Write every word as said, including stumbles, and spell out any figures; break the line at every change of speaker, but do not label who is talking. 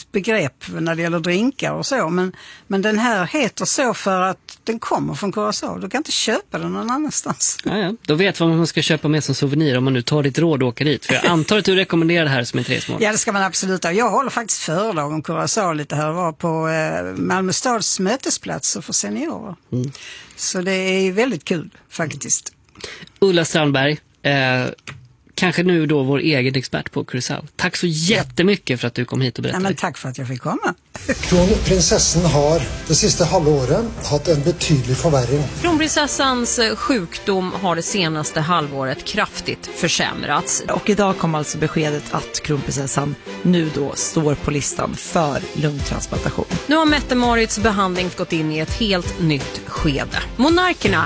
begrepp när det gäller drinkar och så. Men, men den här heter så för att den kommer från Curaçao. Du kan inte köpa den någon annanstans.
Ja, ja. Då vet vad man ska köpa med som souvenir om man nu tar ditt råd och åker dit. För jag antar att du rekommenderar det här som ett resmål.
Ja, det ska man absolut ha. Jag håller faktiskt föredrag om Curaçao lite här. Var på eh, Malmö stads mötesplatser för seniorer. Mm. Så det är väldigt kul faktiskt.
Ulla Strandberg, eh, kanske nu då vår egen expert på Curaçao. Tack så jättemycket för att du kom hit och berättade.
Ja, men tack för att jag fick komma.
Kronprinsessan har det sista halvåret haft en betydlig förvärring.
Kronprinsessans sjukdom har det senaste halvåret kraftigt försämrats.
Och idag kom alltså beskedet att kronprinsessan nu då står på listan för lungtransplantation.
Nu har Mette-Marits behandling gått in i ett helt nytt skede. Monarkerna